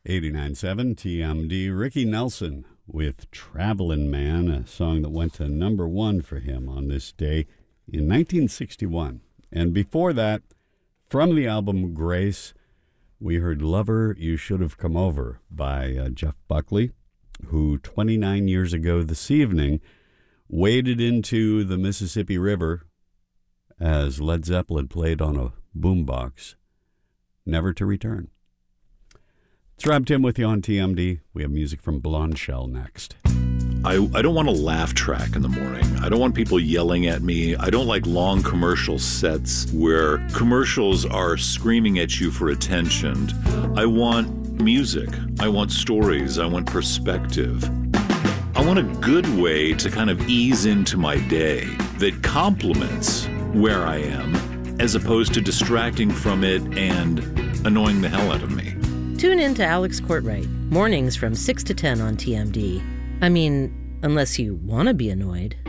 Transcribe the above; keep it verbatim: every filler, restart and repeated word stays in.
eighty-nine point seven T M D. Ricky Nelson with Travelin' Man, a song that went to number one for him on this day in nineteen sixty-one. And before that, from the album Grace, we heard Lover, You Should Have Come Over by uh, Jeff Buckley, who twenty-nine years ago this evening waded into the Mississippi River as Led Zeppelin played on a boombox, never to return. It's Rob Tim with you on T M D. We have music from Blonde Shell next. I, I don't want a laugh track in the morning. I don't want people yelling at me. I don't like long commercial sets where commercials are screaming at you for attention. I want music. I want stories. I want perspective. I want a good way to kind of ease into my day that complements where I am as opposed to distracting from it and annoying the hell out of me. Tune in to Alex Courtwright, mornings from six to ten on T M D. I mean, unless you want to be annoyed.